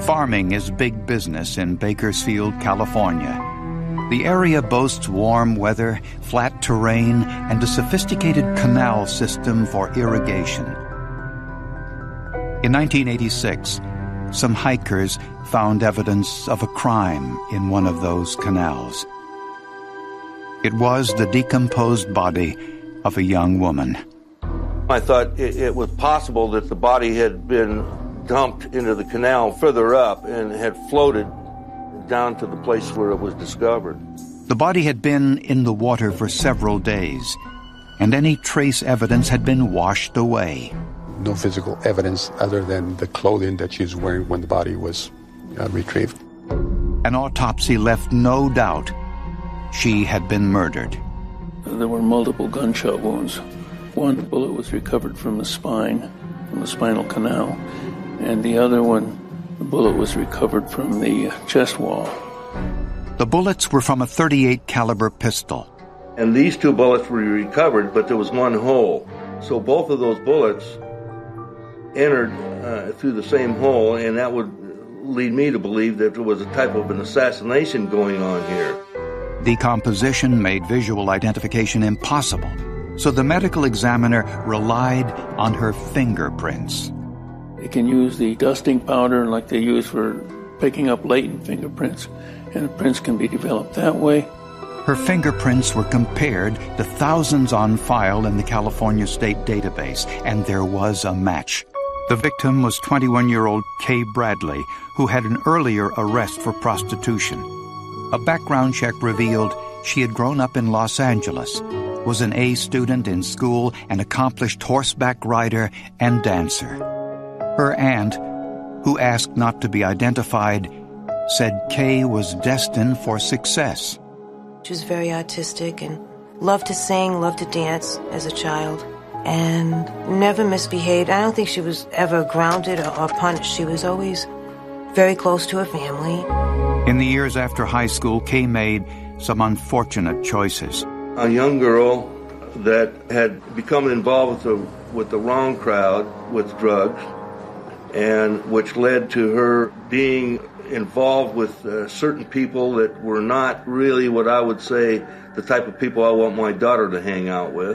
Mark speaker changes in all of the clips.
Speaker 1: Farming is big business in Bakersfield, California. The area boasts warm weather, flat terrain, and a sophisticated canal system for irrigation. In 1986, some hikers found evidence of a crime in one of those canals. It was the decomposed body of a young woman.
Speaker 2: I thought it was possible that the body had been dumped into the canal further up and had floated down to the place where it was discovered.
Speaker 1: The body had been in the water for several days, and any trace evidence had been washed away.
Speaker 3: No physical evidence other than the clothing that she was wearing when the body was retrieved.
Speaker 1: An autopsy left no doubt she had been murdered.
Speaker 4: There were multiple gunshot wounds. One bullet was recovered from the spine, from the spinal canal, and the other one, the bullet was recovered from the chest wall.
Speaker 1: The bullets were from a .38 caliber pistol.
Speaker 2: And these two bullets were recovered, but there was one hole. So both of those bullets entered through the same hole, and that would lead me to believe that there was a type of an assassination going on here.
Speaker 1: Decomposition made visual identification impossible, so the medical examiner relied on her fingerprints.
Speaker 4: They can use the dusting powder like they use for picking up latent fingerprints, and the prints can be developed that way.
Speaker 1: Her fingerprints were compared to thousands on file in the California State Database, and there was a match. The victim was 21-year-old Kay Bradley, who had an earlier arrest for prostitution. A background check revealed she had grown up in Los Angeles, was an A student in school, an accomplished horseback rider and dancer. Her aunt, who asked not to be identified, said Kay was destined for success.
Speaker 5: She was very artistic and loved to sing, loved to dance as a child, and never misbehaved. I don't think she was ever grounded or punished. She was always very close to her family.
Speaker 1: In the years after high school, Kay made some unfortunate choices.
Speaker 2: A young girl that had become involved with the wrong crowd, with drugs, and which led to her being involved with certain people that were not really what I would say the type of people I want my daughter to hang out with.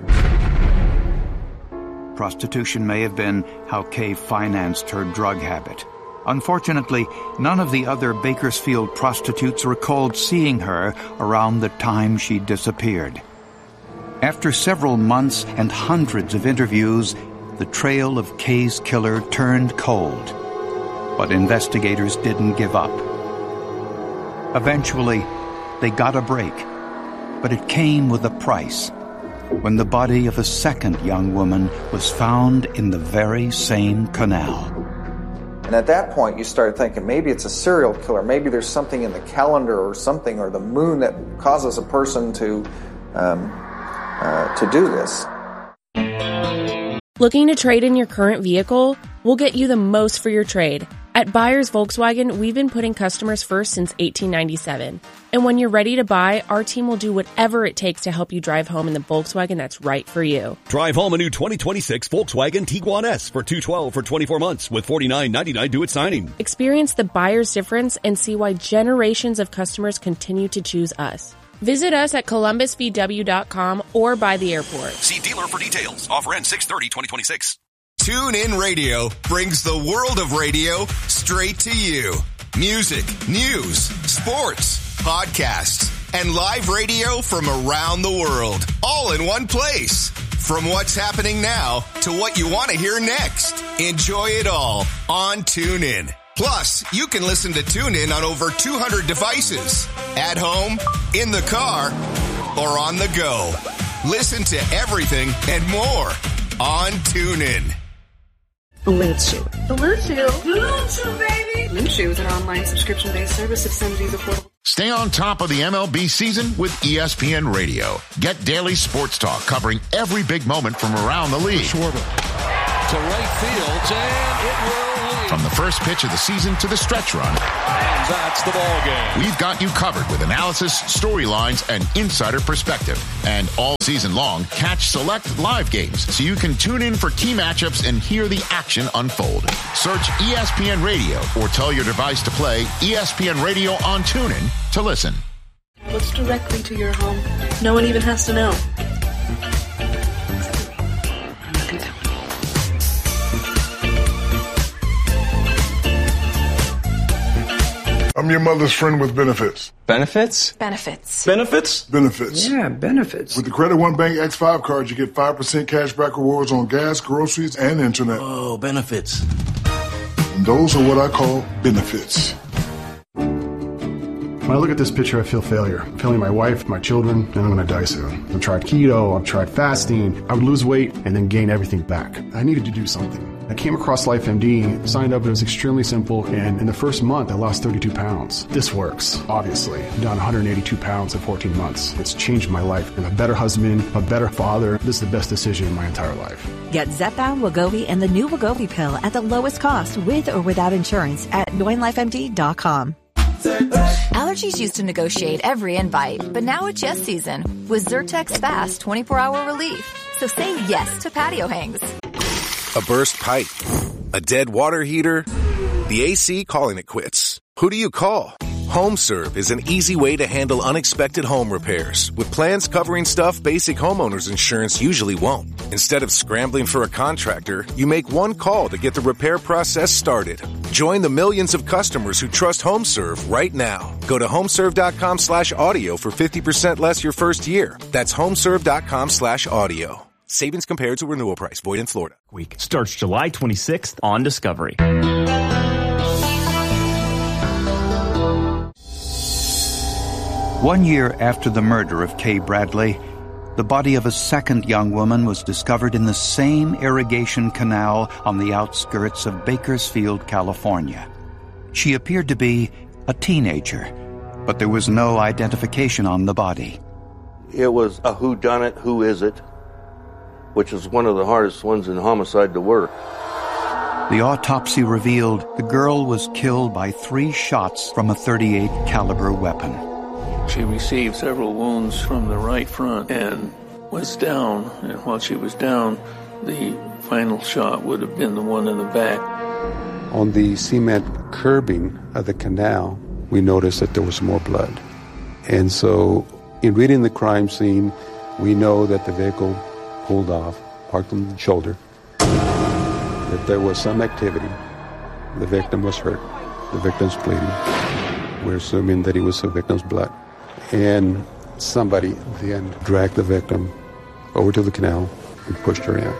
Speaker 1: Prostitution may have been how Kay financed her drug habit. Unfortunately, none of the other Bakersfield prostitutes recalled seeing her around the time she disappeared. After several months and hundreds of interviews, the trail of Kay's killer turned cold. But investigators didn't give up. Eventually, they got a break, but it came with a price, when the body of a second young woman was found in the very same canal.
Speaker 6: And at that point, you started thinking, maybe it's a serial killer, maybe there's something in the calendar or something, or the moon that causes a person to do this.
Speaker 7: Looking to trade in your current vehicle? We'll get you the most for your trade. At Buyers Volkswagen, we've been putting customers first since 1897. And when you're ready to buy, our team will do whatever it takes to help you drive home in the Volkswagen that's right for you.
Speaker 8: Drive home a new 2026 Volkswagen Tiguan S for $212 for 24 months with $49.99 due at signing.
Speaker 7: Experience the buyer's difference and see why generations of customers continue to choose us. Visit us at columbusvw.com or by the airport.
Speaker 8: See dealer for details. Offer ends 6/30/2026.
Speaker 9: TuneIn Radio brings the world of radio straight to you. Music, news, sports, podcasts, and live radio from around the world, all in one place. From what's happening now to what you want to hear next. Enjoy it all on TuneIn. Plus, you can listen to TuneIn on over 200 devices. At home, in the car, or on the go. Listen to everything and more on TuneIn.
Speaker 10: Blue Chew.
Speaker 11: Blue Chew. Blue Chew, baby.
Speaker 10: Blue Chew is an online subscription-based service of Synergy's affordable.
Speaker 12: Stay on top of the MLB season with ESPN Radio. Get daily sports talk covering every big moment from around the league.
Speaker 13: Schwarber to right field, and it will
Speaker 12: From the first pitch of the season to the stretch run,
Speaker 13: and that's the ball game.
Speaker 12: We've got you covered with analysis, storylines, and insider perspective. And all season long, catch select live games so you can tune in for key matchups and hear the action unfold. Search ESPN Radio or tell your device to play ESPN Radio on TuneIn to listen.
Speaker 10: Looks directly to your home. No one even has to know.
Speaker 14: I'm your mother's friend with benefits.
Speaker 15: Benefits?
Speaker 10: Benefits.
Speaker 15: Benefits?
Speaker 14: Benefits.
Speaker 15: Yeah, benefits.
Speaker 14: With the Credit One Bank X5 card, you get 5% cash back rewards on gas, groceries, and internet.
Speaker 15: Oh, benefits.
Speaker 14: And those are what I call benefits.
Speaker 16: When I look at this picture, I feel failure. I'm failing my wife, my children, and I'm going to die soon. I've tried keto, I've tried fasting. I would lose weight and then gain everything back. I needed to do something. I came across LifeMD, signed up, it was extremely simple, and in the first month, I lost 32 pounds. This works, obviously. I'm down 182 pounds in 14 months. It's changed my life. I'm a better husband, a better father. This is the best decision in my entire life.
Speaker 17: Get Zepbound, Wegovy, and the new Wegovy pill at the lowest cost with or without insurance at joinlifemd.com.
Speaker 18: Allergies used to negotiate every invite, but now it's yes season with Zyrtec's fast 24-hour relief. So say yes to patio hangs.
Speaker 19: A burst pipe, a dead water heater, the AC calling it quits. Who do you call? HomeServe is an easy way to handle unexpected home repairs with plans covering stuff basic homeowners insurance usually won't. Instead of scrambling for a contractor, you make one call to get the repair process started. Join the millions of customers who trust HomeServe right now. Go to homeserve.com/audio for 50% less your first year. That's homeserve.com/audio. Savings compared to renewal price. Void in Florida.
Speaker 20: Week starts July 26th on Discovery.
Speaker 1: 1 year after the murder of Kay Bradley, the body of a second young woman was discovered in the same irrigation canal on the outskirts of Bakersfield, California. She appeared to be a teenager, but there was no identification on the body.
Speaker 2: It was a whodunit, who is it, which is one of the hardest ones in homicide to work.
Speaker 1: The autopsy revealed the girl was killed by 3 shots from a .38 caliber weapon.
Speaker 4: She received several wounds from the right front and was down. And while she was down, the final shot would have been the one in the back.
Speaker 3: On the cement curbing of the canal, we noticed that there was more blood. And so in reading the crime scene, we know that the vehicle pulled off, parked on the shoulder, that there was some activity. The victim was hurt. The victim's bleeding. We're assuming that it was the victim's blood. And somebody then dragged the victim over to the canal and pushed her in.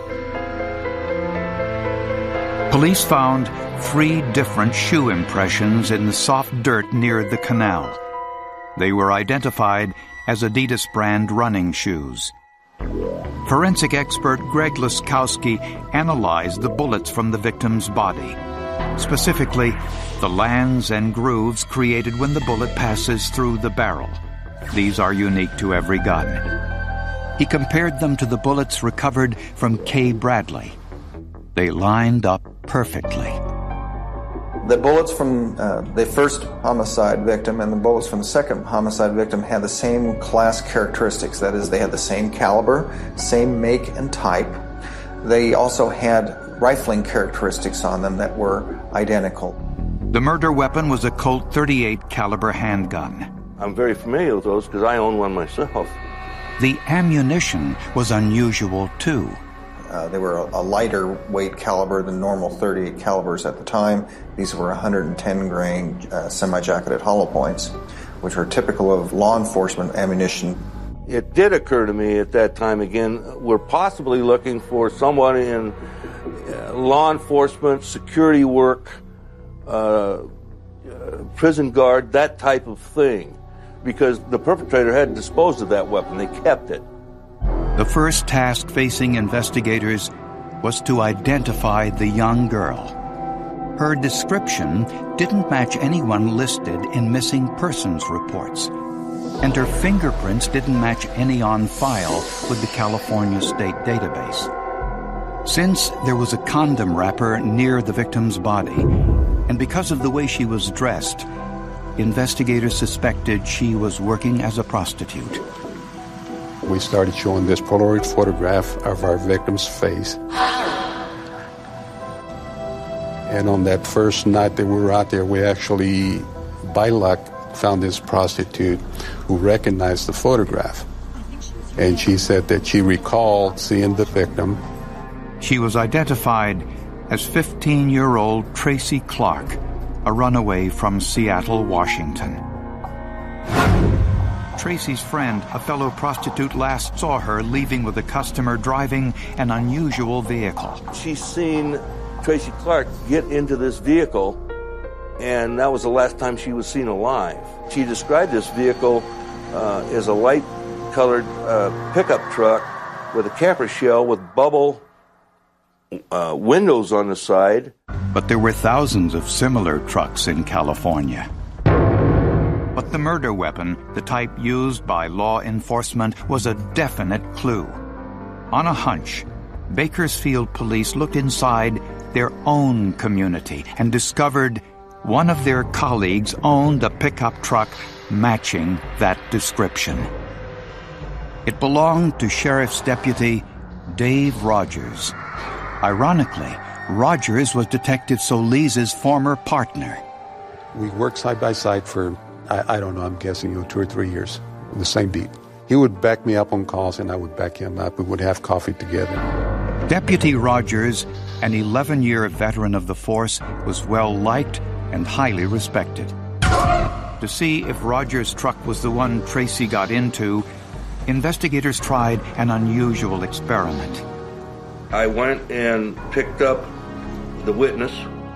Speaker 1: Police found 3 different shoe impressions in the soft dirt near the canal. They were identified as Adidas brand running shoes. Forensic expert Greg Laskowski analyzed the bullets from the victim's body. Specifically, the lands and grooves created when the bullet passes through the barrel. These are unique to every gun. He compared them to the bullets recovered from Kay Bradley. They lined up perfectly.
Speaker 6: The bullets from the first homicide victim and the bullets from the second homicide victim had the same class characteristics. That is, they had the same caliber, same make and type. They also had rifling characteristics on them that were identical.
Speaker 1: The murder weapon was a Colt .38 caliber handgun.
Speaker 2: I'm very familiar with those because I own one myself.
Speaker 1: The ammunition was unusual, too.
Speaker 6: They were a lighter weight caliber than normal .38 calibers at the time. These were 110 grain semi-jacketed hollow points, which are typical of law enforcement ammunition.
Speaker 2: It did occur to me at that time, again, we're possibly looking for someone in law enforcement, security work, prison guard, that type of thing, because the perpetrator had disposed of that weapon. They kept it.
Speaker 1: The first task facing investigators was to identify the young girl. Her description didn't match anyone listed in missing persons reports, and her fingerprints didn't match any on file with the California State Database. Since there was a condom wrapper near the victim's body, and because of the way she was dressed, investigators suspected she was working as a prostitute.
Speaker 3: We started showing this Polaroid photograph of our victim's face. And on that first night that we were out there, we actually, by luck, found this prostitute who recognized the photograph. And she said that she recalled seeing the victim.
Speaker 1: She was identified as 15-year-old Tracy Clark, a runaway from Seattle, Washington. Tracy's friend, a fellow prostitute, last saw her leaving with a customer driving an unusual vehicle.
Speaker 2: She's seen Tracy Clark get into this vehicle, and that was the last time she was seen alive. She described this vehicle as a light-colored pickup truck with a camper shell with bubble windows on the side.
Speaker 1: But there were thousands of similar trucks in California. But the murder weapon, the type used by law enforcement, was a definite clue. On a hunch, Bakersfield police looked inside their own community and discovered one of their colleagues owned a pickup truck matching that description. It belonged to Sheriff's Deputy Dave Rogers. Ironically, Rogers was Detective Solis's former partner.
Speaker 3: We worked side by side for, I don't know, I'm guessing 2 or 3 years, the same beat. He would back me up on calls and I would back him up. We would have coffee together.
Speaker 1: Deputy Rogers, an 11-year veteran of the force, was well-liked and highly respected. To see if Rogers' truck was the one Tracy got into, investigators tried an unusual experiment.
Speaker 2: I went and picked up the witness,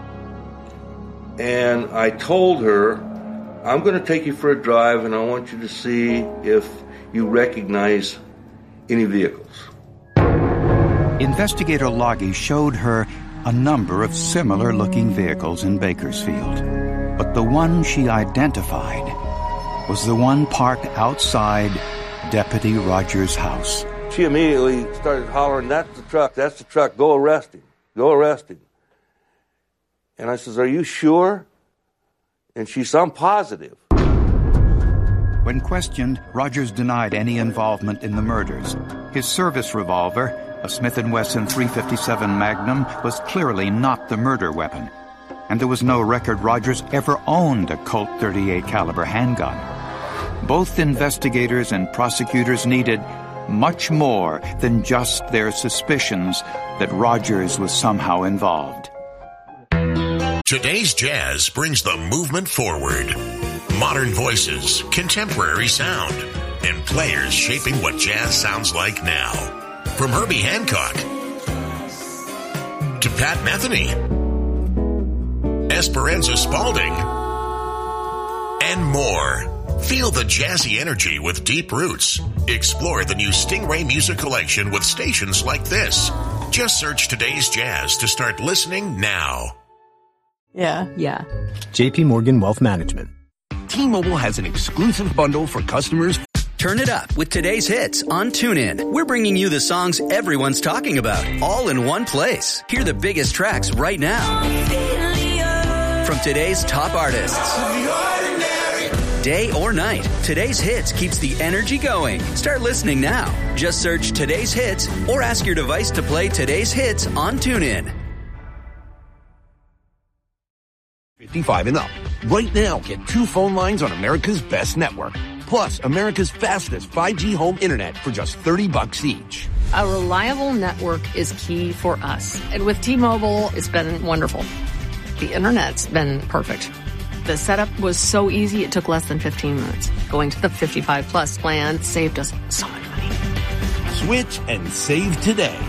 Speaker 2: and I told her, I'm going to take you for a drive, and I want you to see if you recognize any vehicles.
Speaker 1: Investigator Loggy showed her a number of similar-looking vehicles in Bakersfield, but the one she identified was the one parked outside Deputy Rogers' house.
Speaker 2: She immediately started hollering, that's the truck, go arrest him, go arrest him. And I says, are you sure? And she said, I'm positive.
Speaker 1: When questioned, Rogers denied any involvement in the murders. His service revolver, a Smith & Wesson .357 Magnum, was clearly not the murder weapon. And there was no record Rogers ever owned a Colt .38 caliber handgun. Both investigators and prosecutors needed much more than just their suspicions that Rogers was somehow involved.
Speaker 12: Today's Jazz brings the movement forward. Modern voices, contemporary sound, and players shaping what jazz sounds like now. From Herbie Hancock to Pat Metheny, Esperanza Spalding, and more. Feel the jazzy energy with deep roots. Explore the new Stingray Music Collection with stations like this. Just search Today's Jazz to start listening now.
Speaker 21: Yeah.
Speaker 22: JP Morgan Wealth Management.
Speaker 23: T-Mobile has an exclusive bundle for customers.
Speaker 24: Turn it up with today's hits on TuneIn. We're bringing you the songs everyone's talking about, all in one place. Hear the biggest tracks right now from today's top artists. Day or night, today's hits keeps the energy going. Start listening now. Just search Today's Hits or ask your device to play today's hits on TuneIn.
Speaker 23: 55 and up. Right now, get 2 phone lines on America's best network. Plus, America's fastest 5G home internet for just $30 each.
Speaker 25: A reliable network is key for us. And with T-Mobile, it's been wonderful. The internet's been perfect. The setup was so easy, it took less than 15 minutes. Going to the 55 Plus plan saved us so much money.
Speaker 23: Switch and save today.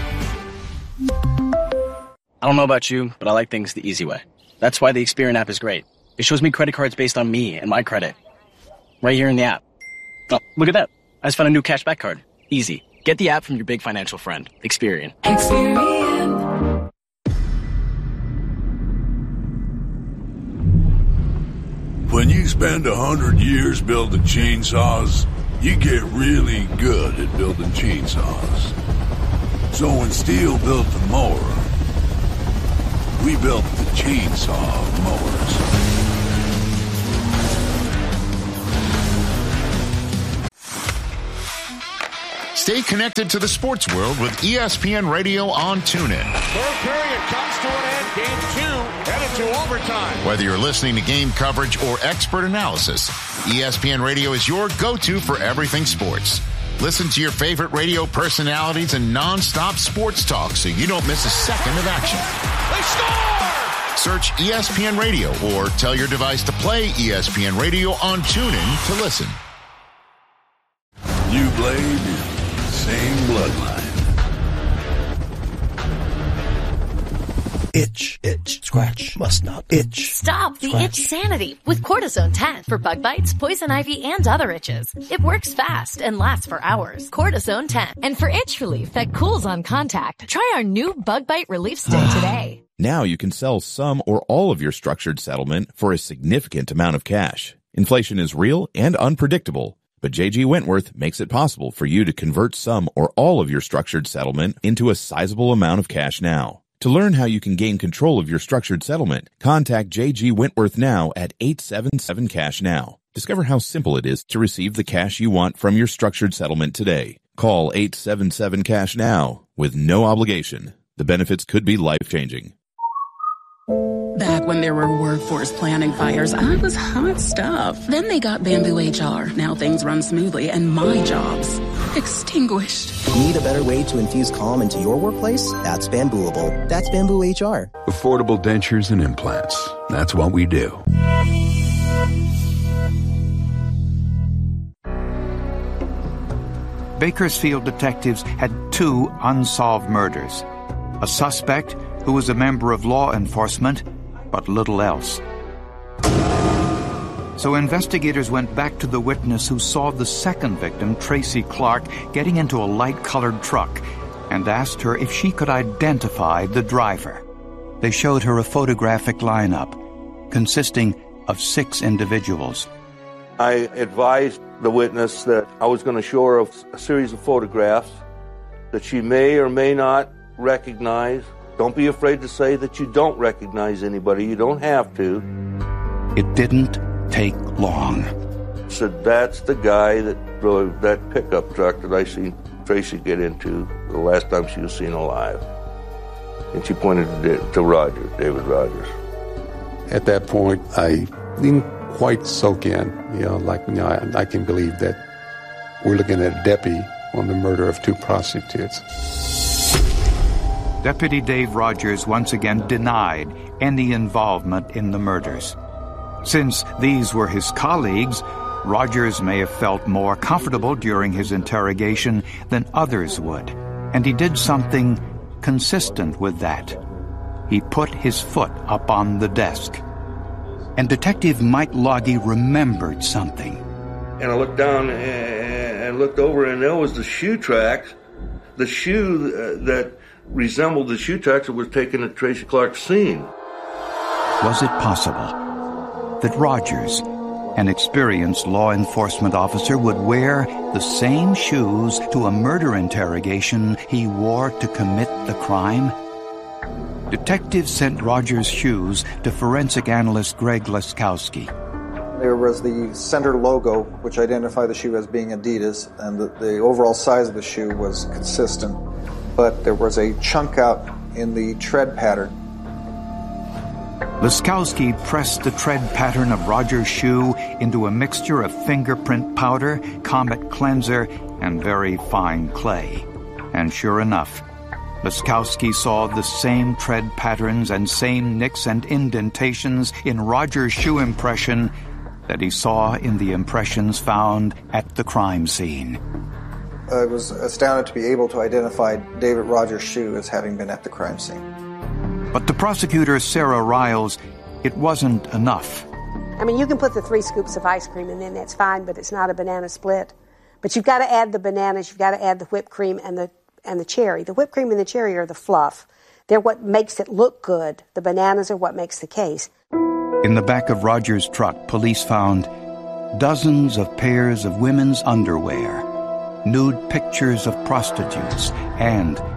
Speaker 26: I don't know about you, but I like things the easy way. That's why the Experian app is great. It shows me credit cards based on me and my credit. Right here in the app. Oh, look at that. I just found a new cashback card. Easy. Get the app from your big financial friend. Experian.
Speaker 27: When you spend 100 years building chainsaws, you get really good at building chainsaws. So when Steel built the mower, we built the chainsaw of mowers.
Speaker 12: Stay connected to the sports world with ESPN Radio on TuneIn.
Speaker 5: Third period comes to an end. Game 2 headed to overtime.
Speaker 12: Whether you're listening to game coverage or expert analysis, ESPN Radio is your go-to for everything sports. Listen to your favorite radio personalities and non-stop sports talk so you don't miss a second of action.
Speaker 5: They score!
Speaker 12: Search ESPN Radio or tell your device to play ESPN Radio on TuneIn to listen.
Speaker 27: New blade, same bloodline.
Speaker 15: Itch, itch, scratch, must not itch.
Speaker 7: Stop the itch sanity with Cortisone 10 for bug bites, poison ivy, and other itches. It works fast and lasts for hours. Cortisone 10.
Speaker 8: And for itch relief that cools on contact, try our new bug bite relief stick today.
Speaker 9: Now you can sell some or all of your structured settlement for a significant amount of cash. Inflation is real and unpredictable, but J.G. Wentworth makes it possible for you to convert some or all of your structured settlement into a sizable amount of cash now. To learn how you can gain control of your structured settlement, contact J.G. Wentworth now at 877-CASH-NOW. Discover how simple it is to receive the cash you want from your structured settlement today. Call 877-CASH-NOW with no obligation. The benefits could be life-changing.
Speaker 11: Back when there were workforce planning fires, I was hot stuff. Then they got Bamboo HR. Now things run smoothly and my job's extinguished.
Speaker 13: Need a better way to infuse calm into your workplace? That's Bambooable. That's Bamboo HR.
Speaker 21: Affordable dentures and implants. That's what we do.
Speaker 1: Bakersfield detectives had 2 unsolved murders. A suspect who was a member of law enforcement, but little else. So investigators went back to the witness who saw the second victim, Tracy Clark, getting into a light-colored truck and asked her if she could identify the driver. They showed her a photographic lineup consisting of 6 individuals.
Speaker 2: I advised the witness that I was going to show her a series of photographs that she may or may not recognize. Don't be afraid to say that you don't recognize anybody. You don't have to.
Speaker 1: It didn't take long.
Speaker 2: Said, that's the guy that drove that pickup truck that I seen Tracy get into the last time she was seen alive. And she pointed to Roger, David Rogers.
Speaker 3: At that point, I didn't quite soak in, I can believe that we're looking at a deputy on the murder of 2 prostitutes.
Speaker 1: Deputy Dave Rogers once again denied any involvement in the murders. Since these were his colleagues, Rogers may have felt more comfortable during his interrogation than others would, and he did something consistent with that. He put his foot up on the desk. And Detective Mike Loggy remembered something.
Speaker 2: And I looked down and looked over, and there was the shoe tracks, the shoe that resembled the shoe tracks that was taken at Tracy Clark's scene.
Speaker 1: Was it possible that Rogers, an experienced law enforcement officer, would wear the same shoes to a murder interrogation he wore to commit the crime? Detectives sent Rogers' shoes to forensic analyst Greg Laskowski.
Speaker 6: There was the center logo, which identified the shoe as being Adidas, and the overall size of the shoe was consistent. But there was a chunk out in the tread pattern.
Speaker 1: Laskowski pressed the tread pattern of Rogers' shoe into a mixture of fingerprint powder, Comet cleanser, and very fine clay. And sure enough, Laskowski saw the same tread patterns and same nicks and indentations in Rogers' shoe impression that he saw in the impressions found at the crime scene.
Speaker 6: I was astounded to be able to identify David Rogers' shoe as having been at the crime scene.
Speaker 1: But to prosecutor Sarah Riles, it wasn't enough.
Speaker 28: I mean, you can put the 3 scoops of ice cream in there, that's fine, but it's not a banana split. But you've got to add the bananas, you've got to add the whipped cream and the cherry. The whipped cream and the cherry are the fluff. They're what makes it look good. The bananas are what makes the case.
Speaker 1: In the back of Rogers' truck, police found dozens of pairs of women's underwear, nude pictures of prostitutes, and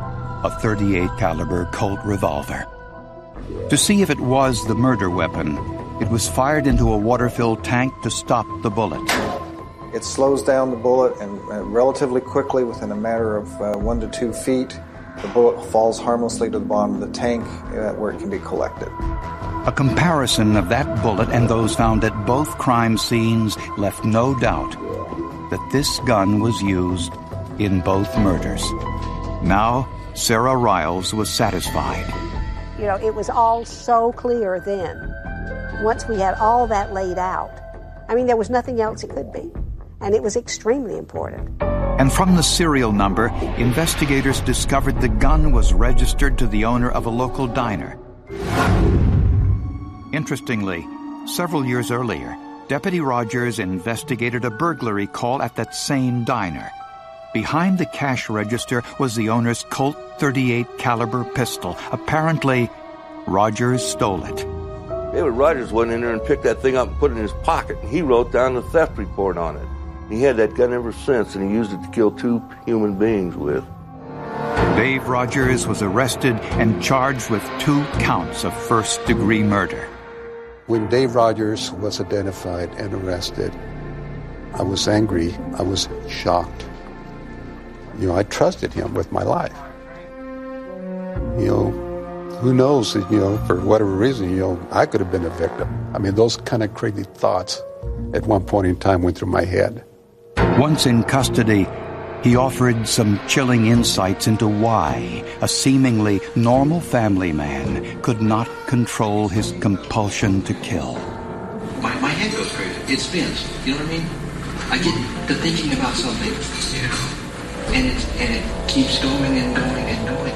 Speaker 1: a .38 caliber Colt revolver. To see if it was the murder weapon, it was fired into a water-filled tank to stop the bullet.
Speaker 6: It slows down the bullet, and relatively quickly, within a matter of 1 to 2 feet, the bullet falls harmlessly to the bottom of the tank where it can be collected.
Speaker 1: A comparison of that bullet and those found at both crime scenes left no doubt that this gun was used in both murders. Now, Sarah Riles was satisfied.
Speaker 28: You know, it was all so clear then. Once we had all that laid out, I mean, there was nothing else it could be. And it was extremely important.
Speaker 1: And from the serial number, investigators discovered the gun was registered to the owner of a local diner. Interestingly, several years earlier, Deputy Rogers investigated a burglary call at that same diner. Behind the cash register was the owner's Colt .38 caliber pistol. Apparently, Rogers stole it.
Speaker 2: David Rogers went in there and picked that thing up and put it in his pocket, and he wrote down the theft report on it. He had that gun ever since, and he used it to kill 2 human beings with.
Speaker 1: Dave Rogers was arrested and charged with 2 counts of first-degree murder.
Speaker 3: When Dave Rogers was identified and arrested, I was angry. I was shocked. You know, I trusted him with my life. You know, who knows, you know, for whatever reason, you know, I could have been a victim. I mean, those kind of crazy thoughts at one point in time went through my head.
Speaker 1: Once in custody, he offered some chilling insights into why a seemingly normal family man could not control his compulsion to kill.
Speaker 4: My head goes crazy. It spins. You know what I mean? I get to thinking about something, you know, and it keeps going and going and going.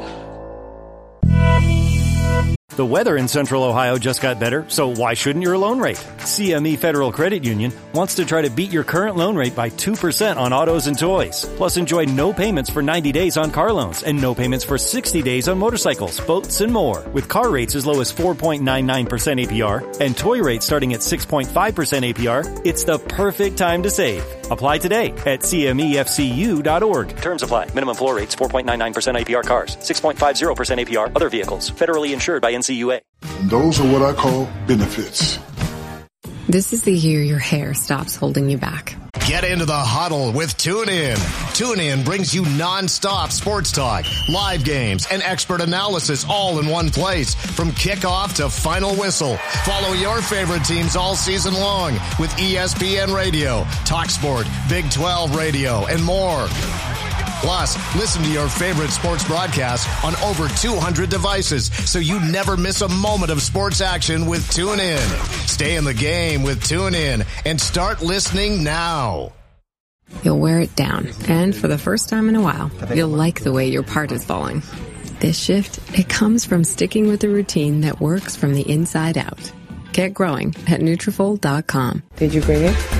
Speaker 10: The weather in Central Ohio just got better, so why shouldn't your loan rate? CME Federal Credit Union wants to try to beat your current loan rate by 2% on autos and toys. Plus, enjoy no payments for 90 days on car loans and no payments for 60 days on motorcycles, boats, and more. With car rates as low as 4.99% APR and toy rates starting at 6.5% APR, it's the perfect time to save. Apply today at CMEFCU.org. Terms apply. Minimum floor rates 4.99% APR cars, 6.50% APR other vehicles. Federally insured by NCUA.
Speaker 14: And those are what I call benefits.
Speaker 16: This is the year your hair stops holding you back.
Speaker 17: Get into the huddle with TuneIn. TuneIn brings you non-stop sports talk, live games, and expert analysis all in one place from kickoff to final whistle. Follow your favorite teams all season long with ESPN Radio, TalkSport, Big 12 Radio, and more. Plus, listen to your favorite sports broadcasts on over 200 devices so you never miss a moment of sports action with TuneIn. Stay in the game with TuneIn and start listening now.
Speaker 16: You'll wear it down, and for the first time in a while, you'll like the way your part is falling. This shift, it comes from sticking with a routine that works from the inside out. Get growing at Nutrafol.com.
Speaker 18: Did you bring it?